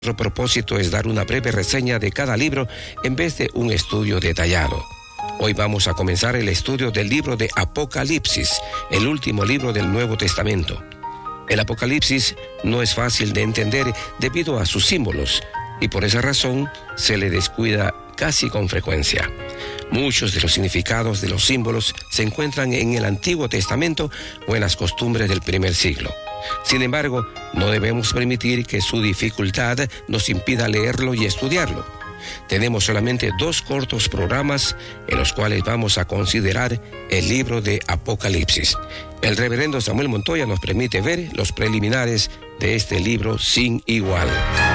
Nuestro propósito es dar una breve reseña de cada libro en vez de un estudio detallado. Hoy vamos a comenzar el estudio del libro de Apocalipsis, el último libro del Nuevo Testamento. El Apocalipsis no es fácil de entender debido a sus símbolos y por esa razón se le descuida casi con frecuencia. Muchos de los significados de los símbolos se encuentran en el Antiguo Testamento o en las costumbres del primer siglo. Sin embargo, no debemos permitir que su dificultad nos impida leerlo y estudiarlo. Tenemos solamente 2 cortos programas en los cuales vamos a considerar el libro de Apocalipsis. El reverendo Samuel Montoya nos permite ver los preliminares de este libro sin igual.